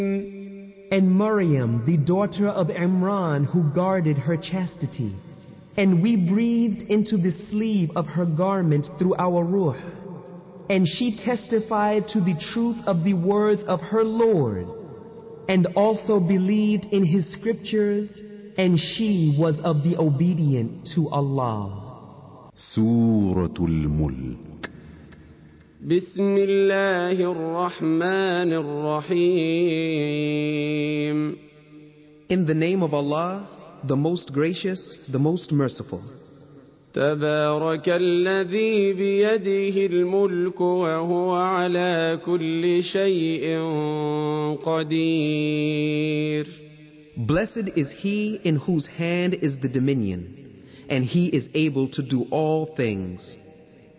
And Maryam, the daughter of Imran, who guarded her chastity. And we breathed into the sleeve of her garment through our ruh. And she testified to the truth of the words of her Lord, and also believed in His scriptures, and she was of the obedient to Allah. Suratul Mulk. Bismillahir Rahmanir Rahim. In the name of Allah, the most gracious, the most merciful. تبارك الذي بيده الملك وهو على كل شيء قدير. Blessed is he in whose hand is the dominion, and he is able to do all things.